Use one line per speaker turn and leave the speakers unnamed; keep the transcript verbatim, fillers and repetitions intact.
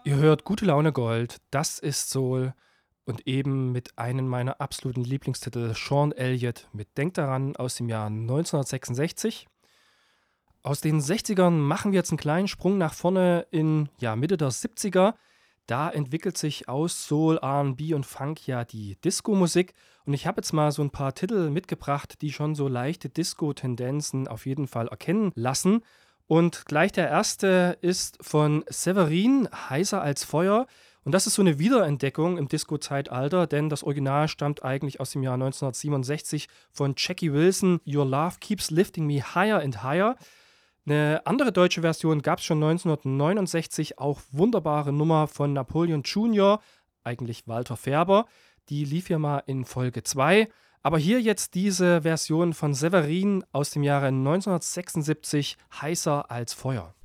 Ihr hört Gute Laune Gold, das ist Soul und eben mit einem meiner absoluten Lieblingstitel Sean Elliott mit Denk daran aus dem Jahr neunzehnhundertsechsundsechzig. Aus den Sechzigern machen wir jetzt einen kleinen Sprung nach vorne in ja, Mitte der Siebziger. Da entwickelt sich aus Soul, R und B und Funk ja die Disco-Musik. Und ich habe jetzt mal so ein paar Titel mitgebracht, die schon so leichte Disco-Tendenzen auf jeden Fall erkennen lassen. Und gleich der erste ist von Severin, Heißer als Feuer. Und das ist so eine Wiederentdeckung im Disco-Zeitalter, denn das Original stammt eigentlich aus dem Jahr neunzehnhundertsiebenundsechzig von Jackie Wilson. Your Love Keeps Lifting Me Higher and Higher. Eine andere deutsche Version gab es schon neunzehnhundertneunundsechzig, auch wunderbare Nummer von Napoleon Junior, eigentlich Walter Färber. Die lief ja mal in Folge zwei. Aber hier jetzt diese Version von Severin aus dem Jahre neunzehnhundertsechsundsiebzig, Heißer als Feuer.